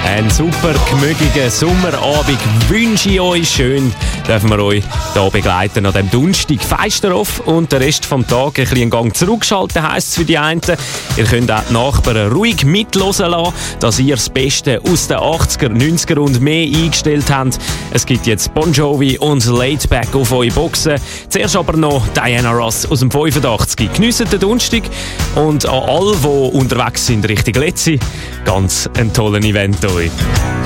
Einen super gemütlichen Sommerabend wünsche ich euch. Schön dürfen wir euch hier begleiten an diesem Donnerstag. Feisterhof und den Rest vom Tag ein bisschen einen Gang zurückschalten, heisst es für die einen. Ihr könnt auch die Nachbarn ruhig mithören lassen, dass ihr das Beste aus den 80er, 90er und mehr eingestellt habt. Es gibt jetzt Bon Jovi und Laidback auf eure Boxen. Zuerst aber noch Diana Ross aus dem 85. Geniessen den Donnerstag und an alle, die unterwegs sind Richtung Letzi, ganz ein tolles Event euch.